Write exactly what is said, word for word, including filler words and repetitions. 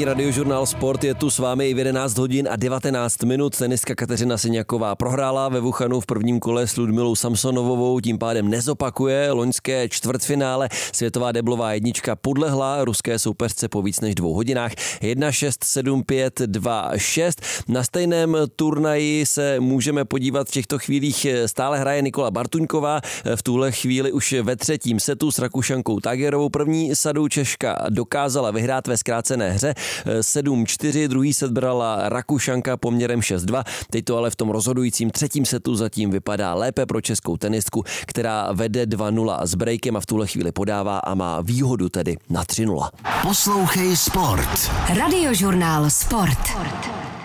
Ranní radiožurnál Sport je tu s vámi i v jedenáct hodin a devatenáct minut. Tenistka Kateřina Siniaková prohrála ve Wuhanu v prvním kole s Ludmilou Samsonovovou, tím pádem nezopakuje loňské čtvrtfinále. Světová deblová jednička podlehla ruské soupeřce po víc než dvou hodinách. jedna šest, sedm pět, dva šest. Na stejném turnaji se můžeme podívat v těchto chvílích. Stále hraje Nikola Bartuňková. V tuhle chvíli už ve třetím setu s Rakušankou Tagerovou. První sadu Češka dokázala vyhrát ve zkrácené hře sedm čtyři, druhý set brala Rakušanka poměrem šest dva. Teď to ale v tom rozhodujícím třetím setu zatím vypadá lépe pro českou tenistku, která vede dva nula s breakem a v tuhle chvíli podává a má výhodu tedy na tři nula. Poslouchej Sport. Radiožurnál Sport.